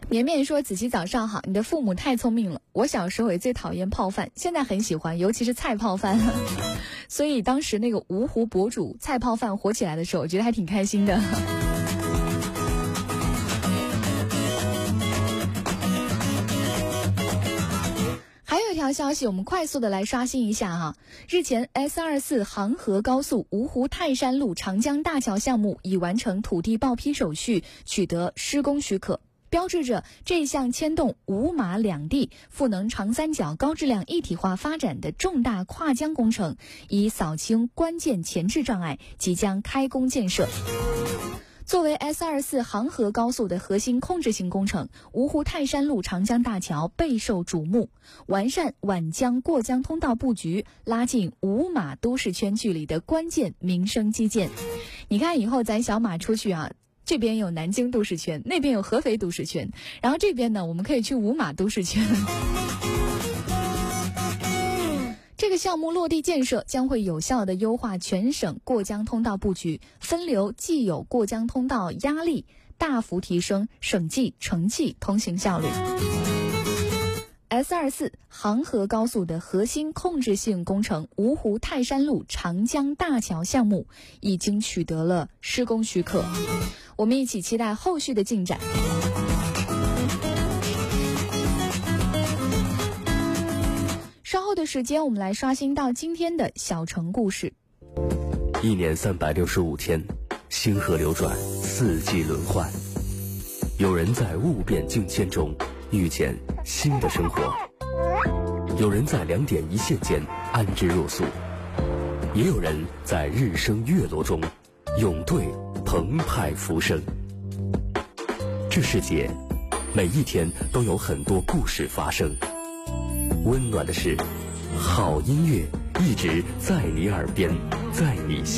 绵绵说：子琪早上好，你的父母太聪明了。我小时候也最讨厌泡饭，现在很喜欢，尤其是菜泡饭。所以当时那个芜湖博主菜泡饭火起来的时候，我觉得还挺开心的。还有一条消息，我们快速的来刷新一下哈。日前 S24 杭河高速芜湖泰山路长江大桥项目已完成土地报批手续，取得施工许可，标志着这项牵动吴马两地赋能长三角高质量一体化发展的重大跨江工程已扫清关键前置障碍，即将开工建设。作为 S24 杭河高速的核心控制性工程，芜湖泰山路长江大桥备受瞩目，完善皖江过江通道布局，拉近吴马都市圈距离的关键民生基建。你看以后咱小马出去啊，这边有南京都市圈，那边有合肥都市圈，然后这边呢，我们可以去吴马都市圈。这个项目落地建设将会有效地优化全省过江通道布局，分流既有过江通道压力，大幅提升省际城际通行效率。S24 杭河高速的核心控制性工程芜湖泰山路长江大桥项目已经取得了施工许可，我们一起期待后续的进展。稍后的时间，我们来刷新到今天的小城故事。 一年365天，星河流转，四季轮换。有人在物变境迁中遇见新的生活，有人在两点一线间安之若素，也有人在日升月落中涌对澎湃浮生。这世界每一天都有很多故事发生，温暖的是，好音乐一直在你耳边，在你心。